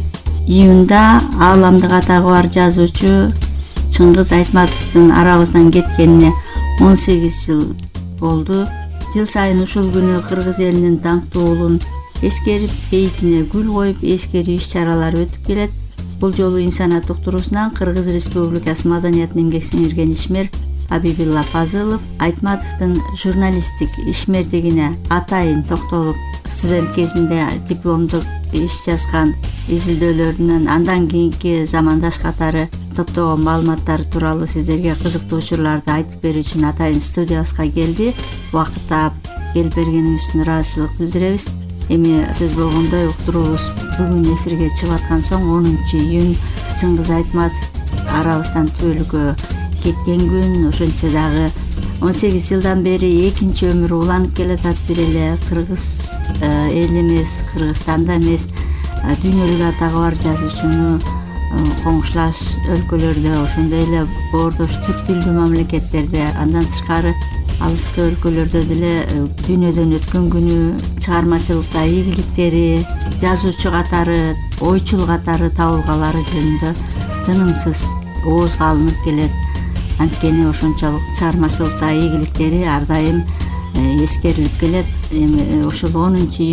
июнда ааламдык атагы бар жазуучу Чыңгыз Айтматовдун арабыздан кеткенине он сегиз жыл болду. Жыл сайын ушул күнү кыргыз элинин даңктуу уулун эскерип, бейитине гүл коюп, эскерүү иш-чаралар өтүп келет. Бул жолу инсанат уктуруусунан Кыргыз Республикасы маданиятын эмгек сиңирген ишмер Абибилла Пазылов Айтматовдун журналисттик ишмердигине атайын токтолуп, студент кезинде дипломдук иш жазган изилдөөлөрүнөн андан кийинки замандаш катары топтогон маалыматтары тууралуу сиздерге кызыктуу учурларды айтып берүү үчүн атайын студиябызга келди. Убакыт таап келип бергениңиз үчүн ыраазычылык билдиребиз. Эми сөз болгондой уктуруубуз бүгүн эфирге чыгып аткан соң онунчу июнь Чыңгыз Айтматов арабыздан түбөлүккө кеткен күн. Ошончо дагы он сегиз жылдан бери экинчи өмүрү уланып келатат. Бир эле кыргыз эл эмес, Кыргызстанда эмес, дүйнөлүк атагы бар жазуучуну коңшулаш өлкөлөрдө, ошондой эле боордош түрк тилдүү мамлекеттерде, андан тышкары алыскы өлкөлөрдө деле дүйнөдөн өткөн күнү, чыгармачылыкта ийгиликтери, жазуучу катары, ойчул катары табылгалары жөнүндө тынымсыз оозго алынып келет. Анткени ошончолук чыгармачылыкта ийгиликтери ар дайым эскерилип келет. Эми ошол онунчу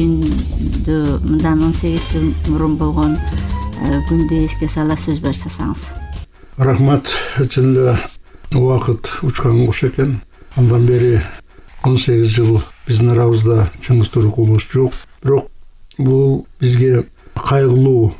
июнду мындан он сегиз жыл мурун болгон күндү эске сала сөз баштасаңыз. Рахмат. Чын убакыт учкан кош экен. Андан бери он сегиз жыл биздин арабызда Чыңгыз Турукулович жок. Бирок бул бизге кайгылуу,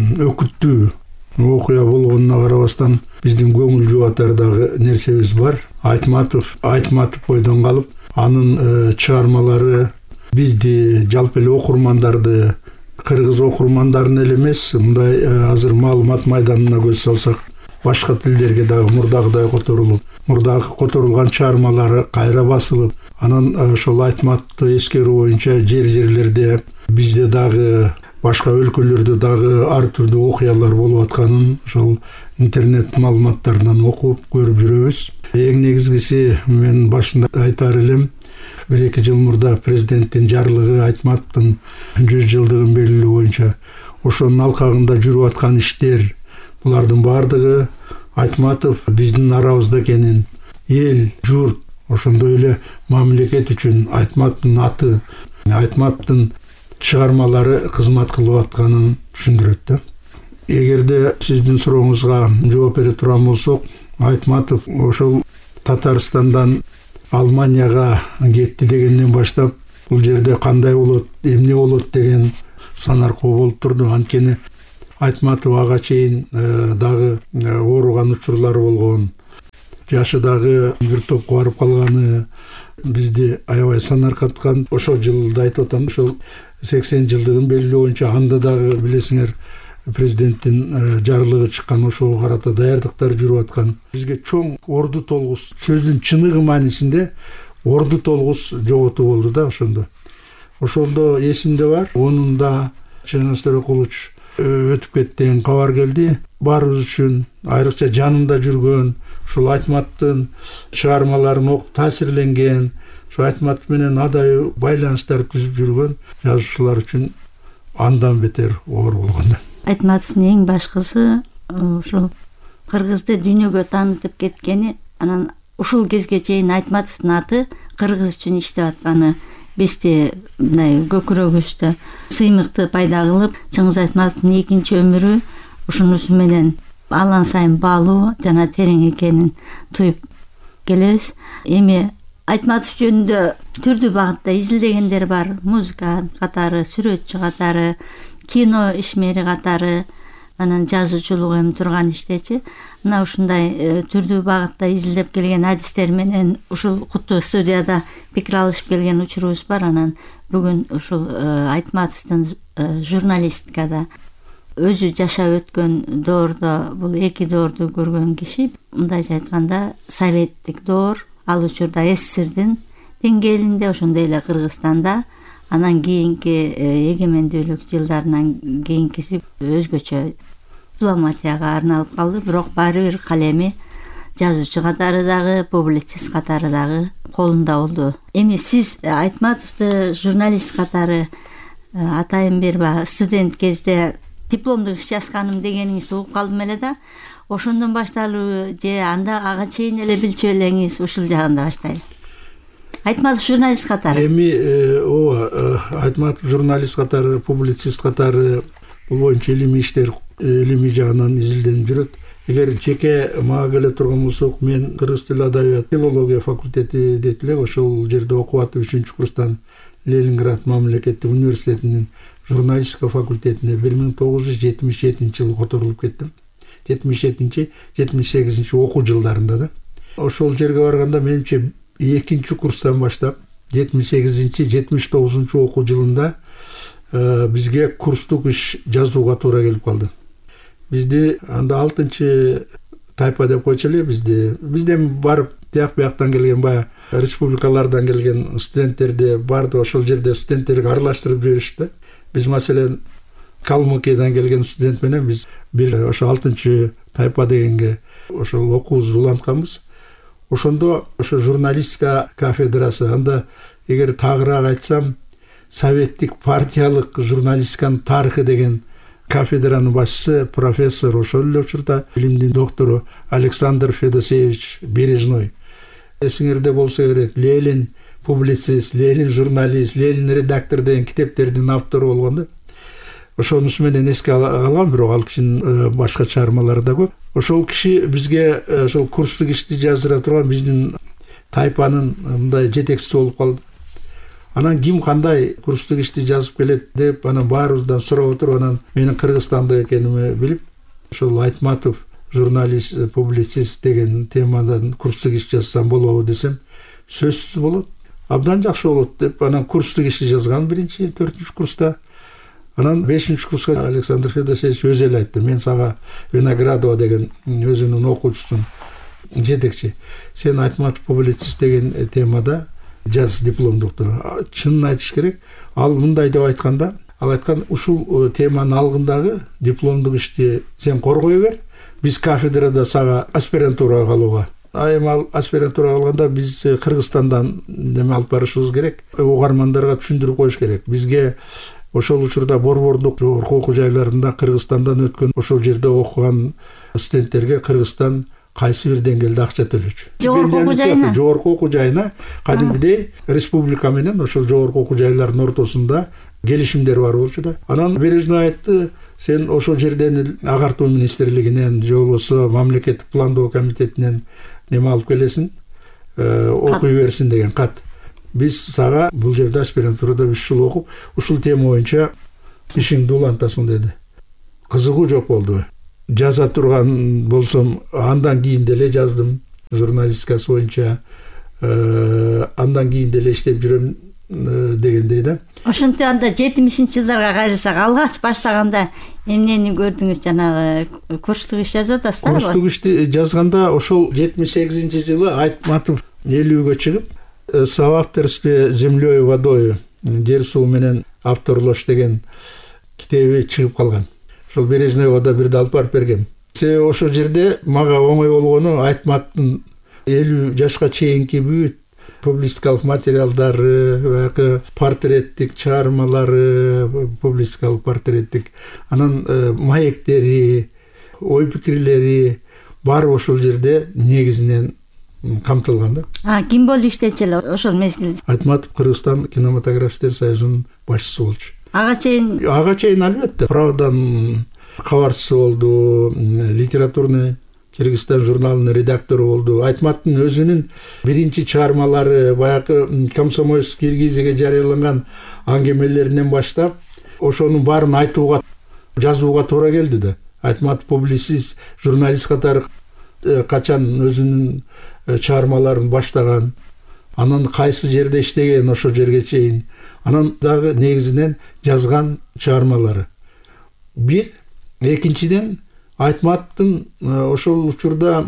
өкүттүү окуя болгонуна карабастан биздин көңүл жубатар дагы нерсебиз бар. Айтматов, Айтматов бойдон калып, анын чыгармалары бизди, жалпы эле окурмандарды, кыргыз окурмандарын эле эмес, мындай азыр маалымат майданына көз салсак, башка тилдерге дагы мурдагыдай которулуп, мурдагы которулган чыгармалары кайра басылып, анан ошол Айтматовду эскерүү боюнча жер-жерлерде бизде дагы башка өлкөлөрдө дагы ар түрдүү окуялар болуп атканын ошол интернет маалыматтарынан окуп көрүп жүрөбүз. Эң негизгиси мен башында айтар элем, бир эки жыл мурда президенттин жарлыгы Айтматовдун жүз жылдыгын белгилөө боюнча ошонун алкагында жүрүп аткан иштер, булардын баардыгы Айтматов биздин арабызда экенин, эл, журт, ошондой эле мамлекет үчүн Айтматовдун аты, Айтматовдун чыгармалары кызмат кылып атканын түшүндүрөт да. Эгерде сиздин сурооңузга жооп бере турган болсок, Айтматов ошол Татарстандан Алманияга кетти дегенден баштап бул жерде кандай болот, эмне болот деген сан аркоо болуп турду. Анткени Айтматов ага чейин дагы ооруган учурлары болгон, жашы дагы бир топко барып калганы бизди аябай санаркаткан. Ошол жылда айтып атам, ошол сексен жылдыгын белгилөө боюнча анда дагы билесиңер президенттин жарлыгы чыккан, ошого карата даярдыктар жүрүп аткан. Бизге чоң орду толгус, сөздүн чыныгы маанисинде орду толгус жоготуу болду да ошондо. Ошондо эсимде бар, онунда Чыңгыз Төрөкулович өтүп кетти деген кабар келди. Баарыбыз үчүн, айрыкча жанымда жүргөн, ушул Айтматовдун чыгармаларын окуп таасирленген, ошо Айтматов менен адайы байланыштар түзүп жүргөн жазуучулар үчүн андан бетер оор болгон. Айтматовдун эң башкысы ушул кыргызды дүйнөгө таанытып кеткени, анан ушул кезге чейин Айтматовдун аты кыргыз үчүн иштеп атканы бизде мындай көкүрөгүбүздө сыймыкты пайда кылып, Чыңгыз Айтматовдун экинчи өмүрү ушунусу менен алан сайын баалуу жана терең экенин туюп келебиз. Эми Айтматов жөнүндө түрдүү багытта изилдегендер бар. Музыка катары, сүрөтчү катары, кино ишмери катары, анан жазуучулук эми турган иштечи. Мына ушундай түрдүү багытта изилдеп келген адистер менен ушул куттуу студияда пикир алышып келген учурубуз бар. Анан бүгүн ушул Айтматовдун журналистикада өзү жашап өткөн доордо, бул эки доорду көргөн киши, мындайча айтканда советтик доор, ал учурда СССРдин деңгээлинде, ошондой эле Кыргызстанда, анан кийинки эгемендүүлүк жылдарынан кийинкиси өзгөчө дипломатияга арналып калды. Бирок баары бир калеми жазуучу катары дагы, публицист катары дагы колунда болду. Эми сиз Айтматовду журналист катары атайын берба студент кезде дипломдук иш жазганым дегениңизди угуп калдым эле да. Ошондон башталуу же анда ага чейин эле билчү элеңиз, ушул жагында баштайлы. Айтматов журналист катары. Эми ооба, Айтматов журналист катары, публицист катары бул боюнча илимий иштер, илимий жагынан изилденип жүрөт. Эгер жеке мага келе турган болсок, мен кыргыз тили адабият филология факультети дейт элек, ошол жерде окуп атып үчүнчү курстан Ленинград мамлекеттик университетинин журналистика факультетине бир миң тогуз жүз жетимиш жетинчи жылы которулуп кеттим. жетимиш жетинчи жетимиш сегизинчи окуу жылдарында да. Ошол жерге барганда менимче экинчи курстан баштап жетимиш сегизинчи жетимиш тогузунчу окуу жылында бизге курстук иш жазууга туура келип калды. Бизди анда алтынчы тайпа деп койчу эле, бизди бизден барып тияк бияктан келген баягы республикалардан келген студенттерди барды, ошол жерде студенттерди аралаштырып жиберишти. Биз маселен Калмыкиядан келген студент менен биз бир ошо алтынчы тайпа дегенге ошол окуубузду улантканбыз. Ошондо ошо журналистика кафедрасы, анда эгер тагыраак айтсам, советтик партиялык журналистиканын тарыхы деген кафедранын башчысы профессор, ошол эле учурда илимдин доктору Александр Федосеевич Бережной. Эсиңерде болсо керек, Ленин публицист, Ленин журналист, Ленин редактор деген китептердин автору болгон да. Ошонусу менен эске алам, бирок ал кишинин башка чыгармалары да көп. Ошол киши бизге ошол курстук ишти жаздыра турган биздин тайпанын мындай жетекчиси болуп калды. Анан ким кандай курстук ишти жазып келет деп анан баарыбыздан сурап отуруп, анан менин Кыргызстандык экенимди билип, ошол Айтматов журналист, публицист деген темадан курстук иш жазсам болобу десем, сөзсүз болот, абдан жакшы болот деп анан курстук ишти жазган биринчи төртүнчү курста. Анан бешинчи курска Александр Федосеевич өзү эле айтты: "Мен сага Виноградова деген өзүнүн окуучусун жетекчи, сен Айтматов публицист деген темада жаз дипломдукту." Чынын айтыш керек, ал мындай деп айтканда, ал айткан: "Ушул теманын алгындагы дипломдук ишти сен коргой бер, биз кафедрада сага аспирантурага калууга айым аспирантура алганда биз Кыргызстандан неме алып барышыбыз керек, угармандарга түшүндүрүп коюш керек. Бизге ошол учурда борбордук жогорку окуу жайларында Кыргызстандан өткөн, ошол жерде окуган студенттерге Кыргызстан кайсы бир деңгээлде акча төлөчү. Жогорку окуу жайына, жогорку окуу жайына кадимгидей республика менен ошол жогорку окуу жайлардын ортосунда келишимдер бар болчу да. Анан Бережной айтты, сен ошол жерден агартуу министрлигинен же болбосо мамлекеттик пландоо комитетинен неме алып келесиң, окуй берсин деген кат. Биз сага бул жерде аспирантурада үч жыл окуп, ушул тема боюнча ишиңди улантасың деди. Кызыгуу жок болду. Жаза турган болсом, андан кийин деле жаздым журналистикасы боюнча, андан кийин деле иштеп жүрөм дегендей да. Ошентип анда жетимишинчи жылдарга кайрылсак, алгач баштаганда эмнени көрдүңүз? Жанагы курстук иш жазып атасыздар го? Курстук ишти жазганда ошол жетимиш сегизинчи жылы Айтматов элүүгө чыгып, «Соавторстве землей и водой», жер суу менен авторлош деген китеби чыгып калган. Ошол Бережнойго да бирди алып барып бергем. Себеби ошол жерде мага оңой болгону Айтматтын элүү жашка чейинки бүт публистикалык материалдары, баягы портреттик чыгармалары, публистикалык портреттик, анан маектери, ой пикирлери бар ошол жерде негизинен камтылган да. А ким болду иштечү эле ошол мезгилде? Айтматов Кыргызстан кинематографисттер союзунун башчысы болчу. Ага чейин? Ага чейин албетте. Правдан кабарчысы болду, литературный Кыргызстан журналынын редактору болду. Айтматтын өзүнүн биринчи чыгармалары, баягы Комсомольский Киргизияга жарыяланган аңгемелеринен баштап, ошонун баарын айтууга, жазууга туура келди да. Айтматов публицист, журналист катары качан өзүнүн чыгармаларын баштаган, анан кайсы жерде иштеген ошол жерге чейин, анан дагы негизинен жазган чыгармалары. Бир, экинчиден Айтматтын ошол учурда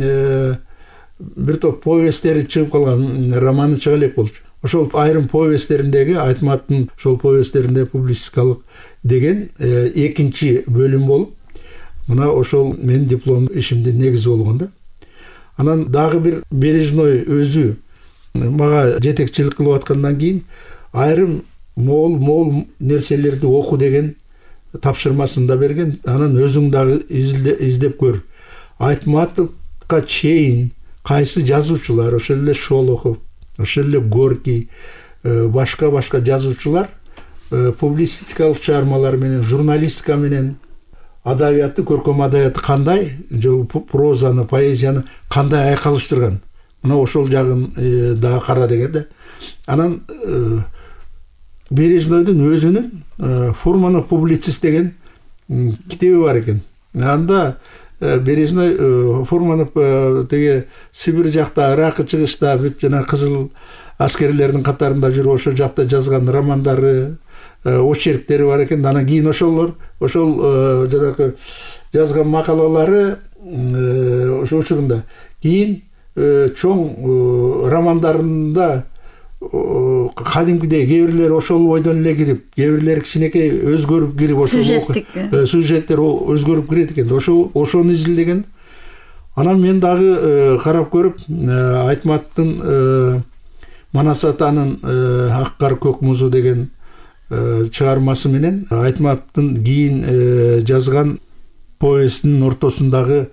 бир топ повесттери чыгып калган, романы чыга элек болчу. Ошол айрым повесттериндеги Айтматтын ошол повесттеринде публистикалык деген экинчи бөлүм болуп, мына ошол мен диплом ишимдин негизи болгон да. Анан дагы бир Бережной өзү мага жетекчилик кылып аткандан кийин айрым мол мол нерселерди оку деген тапшырмасын да берген. Анан өзүң дагы издеп көр. Айтматовго чейин кайсы жазуучулар, ошол эле Шолохов, ошол эле Горький, башка-башка жазуучулар публистикалык чыгармалар менен, журналистика менен адабиятты, көркөм адабиятты кандай, прозаны, поэзияны кандай айкалыштырган. Мына ошол жагын дагы кара деген да. Анан Бережнойдун өзүнүн Фурманов публицист деген китеби бар экен. Анда Бережной Фурманов теге Сибир жакта, Иракы чыгышта бүт жана кызыл аскерлердин катарында жүрүп ошол жакта жазган романдары, очерктери бар экен. Анан кийин ошолор, ошол жанагы жазган макалалары ошол учурунда кийин чоң романдарында кадимкидей кээ бирлери ошол бойдон эле кирип, кээ бирлери кичинекей өзгөрүп кирип, ошол сюжеттер өзгөрүп кирет экен. Ошол ошону изилдеген. Анан мен дагы карап көрүп, Айтматтын Манас атанын Ак кар көк музу деген чыгармасы менен Айтматтын кийин жазган повестинин ортосундагы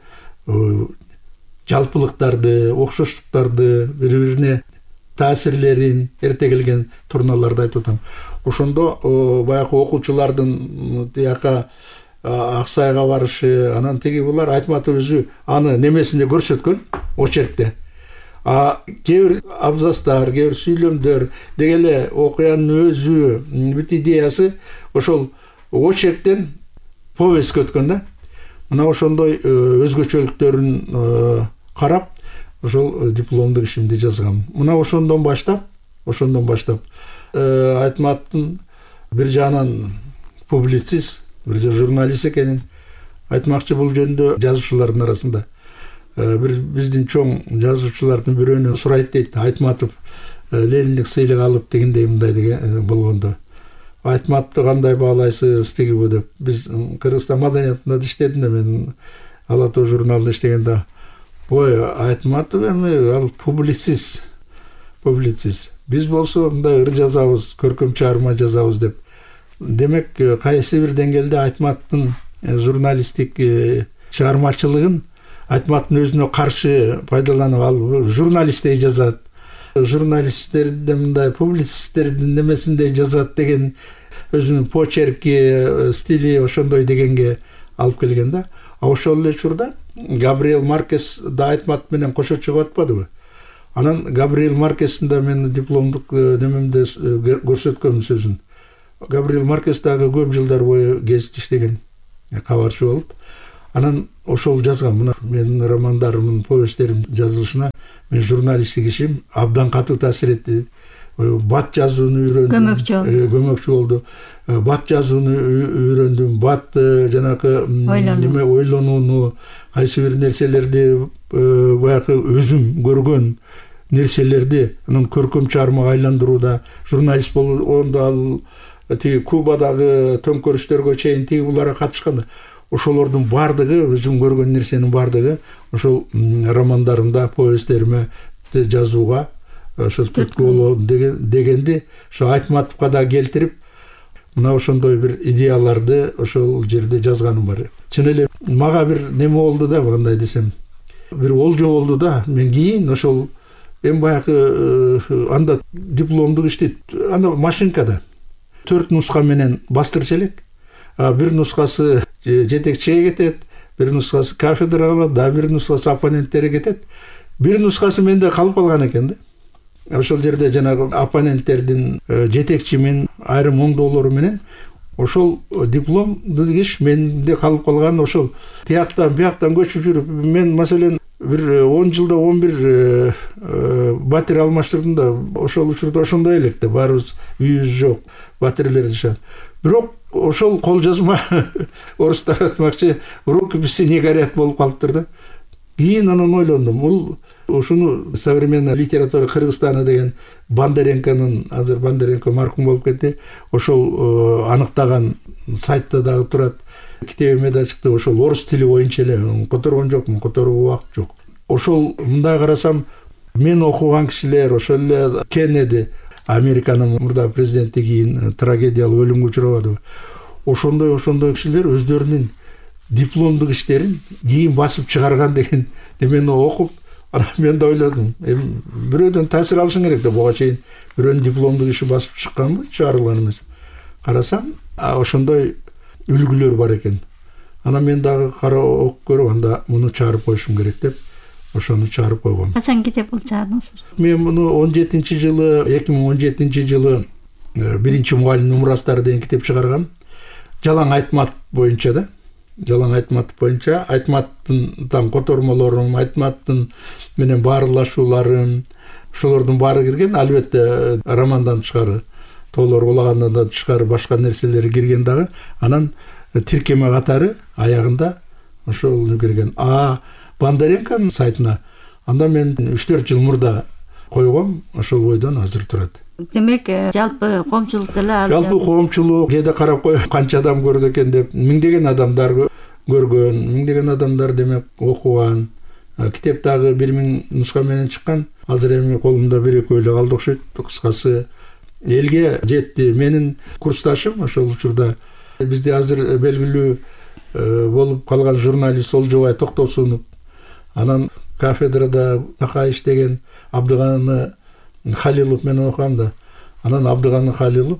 жалпылыктарды, окшоштуктарды, бири-бирине таасирлерин, эрте келген турналарды айтып атам. Ошондо баягы окуучулардын тияка Аксайга барышы, анан теги булар Айтматов өзү аны немесинде көрсөткөн очеркте. А кээ бир абзацтар, кээ бир сүйлөмдөр, деги эле окуянын өзү, бүт идеясы ошол очерктен повестке өткөн да. Мына ошондой өзгөчөлүктөрүн карап, ошол дипломдук ишимди жазгам. Мына ошондон баштап, ошондон баштап Айтматтын бир жагынан публицист, бир жагынан журналист экенин айтмакчы. Бул жөнүндө жазуучулардын арасында бир биздин чоң жазуучулардын бирөөнө сурайт дейт. Айтматов Лениндик сыйлык алып дегендей мындай деген болгондо. Айтматовду кандай баалайсыз тигиби деп. Биз Кыргызстан маданиятында иштедим да, мен Ала Тоо журналында иштегенде ой Айтматов эми ал публицист публицист биз болсо мындай ыр жазабыз, көркөм чыгарма жазабыз деп. Демек кайсы бир деңгээлде Айтматтын журналисттик чыгармачылыгын Айтматтын өзүнө каршы пайдаланып алып журналисттей жазат, журналисттерди мындай публицисттердин немесиндей жазат деген өзүнүн почерки, стили ошондой дегенге алып келген да. А ошол эле учурда Габриэл Маркес да Айтмат менен кошо чыгып атпадыбы? Анан Габриэл Маркестин да мен дипломдук немемде көрсөткөм сөзүн. Габриэл Маркес дагы көп жылдар бою гезит иштеген, кабарчы болуп. Анан ошол жазган, мына менин романдарымдын, повесттерим жазылышына мен журналисттик ишим абдан катуу таасир этти. Бат жазууну үйрөндүм. Көмөкчү. Көмөкчү болду. Бат жазууну үйрөндүм. Бат жанакы неме ойлонууну, кайсы бир нерселерди баягы өзүм көргөн нерселерди анан көркөм чыгармага айландырууда журналист болгондо ал тиги Кубадагы төңкөрүштөргө чейин тиги буларга катышканда ошолордун бардыгы, өзүм көргөн нерсенин бардыгы ошол романдарымда, повесттериме жазууга ошол түрткү болот дегенди ошо Айтматовго да келтирип, мына ошондой бир идеяларды ошол жерде жазганым бар. Чын эле мага бир неме болду да, кандай десем, бир олжо болду да. Мен кийин ошол эми баягы анда дипломдук ишти анда машинкада төрт нуска менен бастырчу элек. Бир нускасы жетекчиге кетет, бир нускасы кафедрага барат, да бир нускасы оппоненттерге кетет. Бир нускасы менде калып калган экен да. Ошол жерде жанагы оппоненттердин жетекчи мен айрым оңдоолору менен ошол дипломдук иш менде калып калган. Ошол тияктан бияктан көчүп жүрүп, мен маселен бир он жылда он бир батир алмаштырдым да, ошол учурда ошондой элек да, баарыбыз үйүбүз жок, батирлер жашаган. Бирок ошол кол жазма орустар айтмакчы рукописи не горят болуп калыптыр да. Кийин анан ойлондум, бул ушуну современная литература Кыргызстана деген Бондаренконун, азыр Бондаренко маркум болуп кетти, ошол аныктаган сайтта дагы турат. Китебиме да чыкты, ошол орус тили боюнча эле которгон жокмун, которууга убакыт жок. Ошол мындай карасам, мен окуган кишилер, ошол эле Кеннеди, Американын мурда президенти кийин трагедиялык өлүмгө учурабады. Ошондой ошондой кишилер өздөрүнүн дипломдук иштерин кийин басып чыгарган деген немени окуп, анан мен да ойлодум, эми бирөөдөн таасир алышың керек да, буга чейин бирөөнүн дипломдук иши басып чыкканбы, чыгарылган эмес. Карасам, ошондой үлгүлөр бар экен. Анан мен дагы карап көрүп, анда муну чыгарып коюшум керек деп, ошону чыгарып койгом. Качан китеп бул чыгардыңыз? Мен муну он жетинчи жылы, эки миң он жетинчи жылы биринчи мугалим умурастары деген китеп чыгаргам. Жалаң Айтмат боюнча да. Жалаң Айтмат боюнча, Айтматтын там котормолорум, Айтматтын менен баарлашууларым, ошолордун баары кирген. Албетте романдан тышкары, тоолор улагандан тышкары башка нерселери кирген дагы. Анан тиркеме катары аягында ошол кирген. А Бондаренконун сайтына анда мен үч төрт жыл мурда койгом, ошол бойдон азыр турат. Демек, жалпы коомчулук деле жалпы коомчулук кээде карап коюп, канча адам көрдү экен деп, миңдеген адамдар көргөн, миңдеген адамдар демек окуган. Китеп дагы бир миң нуска менен чыккан. Азыр эми колумда бир экөө эле калды окшойт. Кыскасы элге жетти. Менин курсташым ошол учурда бизде азыр белгилүү болуп калган журналист Олжобай Токтосунов, анан кафедрада така иштеген Абдыганы Халилов менен окугам да. Анан Абдыганы Халилов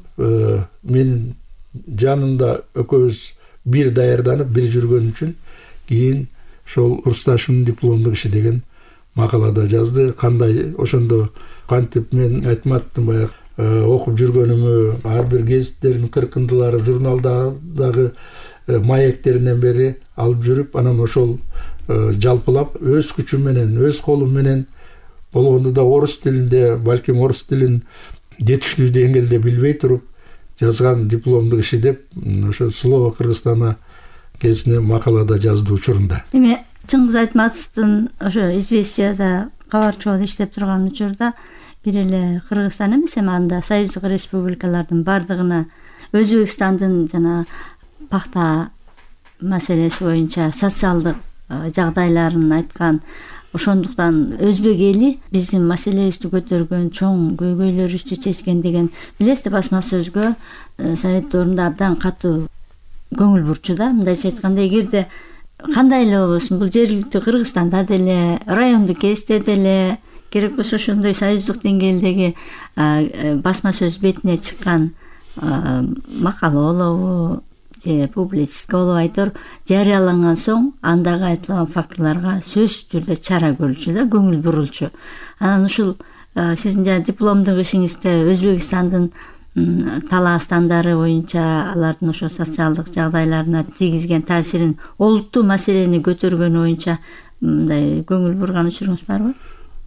менин жанымда экөөбүз бир даярданып, бир жүргөн үчүн кийин ошол курсташымдын дипломдук иши деген макалада жазды. Кандай ошондо кантип мен Айтматтын баягы окуп жүргөнүмү, ар бир гезиттердин кыркындылары, журналдагы маектеринен бери алып жүрүп, анан ошол жалпылап өз күчүм менен, өз колум менен болгондо да орус тилинде, балким орус тилин жетиштүү деңгээлде билбей туруп жазган дипломдук иши деп ошо Слово Кыргызстана кезине макалада жазды учурунда. Эми Чыңгыз Айтматовдун ошо Известияда кабарчы болуп иштеп турган учурда бир эле Кыргызстан эмес, эми анда союздук республикалардын бардыгына Өзбекстандын жана пахта маселеси боюнча социалдык жагдайларын айткан ошондуктан өзбек эли биздин маселебизди көтөргөн, чоң көйгөйлөрүбүздү чечкен деген билесиз, басма сөзгө совет доорунда абдан катуу көңүл бурчу да. Мындайча айтканда, эгерде кандай эле болбосун, бул жергиликтүү Кыргызстанда деле, райондук кезде деле, керек болсо ошондой союздук деңгээлдеги басма сөз бетине чыккан макала болобу же публицистика болобу, айтор жарыяланган соң андагы айтылган фактыларга сөзсүз түрдө чара көрүлчү да, көңүл бурулчу. Анан ушул сиздин жана дипломдук ишиңизде Өзбекстандын талаастандары боюнча алардын ошо социалдык жагдайларына тийгизген таасирин, олуттуу маселени көтөргөнү боюнча мындай көңүл бурган учуруңуз барбы?